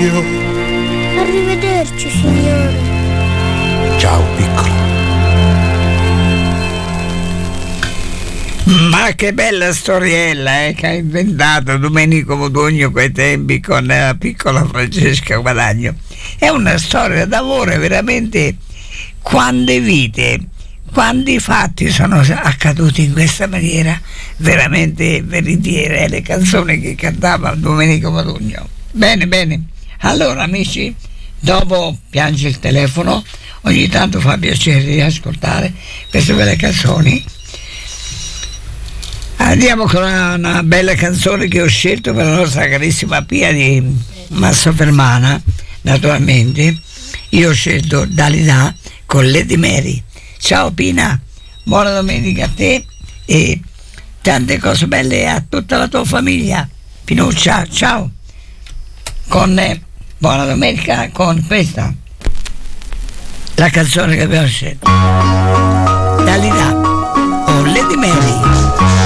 Dio. Arrivederci, signore. Ciao, piccolo. Ma che bella storiella che ha inventato Domenico Modugno quei tempi con la piccola Francesca Guadagno. È una storia d'amore veramente. Quante vite, quanti fatti sono accaduti in questa maniera veramente veritiere, le canzoni che cantava Domenico Modugno. Bene, bene. Allora amici, dopo piange il telefono, ogni tanto fa piacere di ascoltare queste belle canzoni. Andiamo con una bella canzone che ho scelto per la nostra carissima Pia di Massofermana, naturalmente. Io ho scelto Dalida con Lady Mary. Ciao Pina, buona domenica a te e tante cose belle a tutta la tua famiglia. Pinuccia, ciao. Buona domenica con questa, la canzone che abbiamo scelto. Dalida.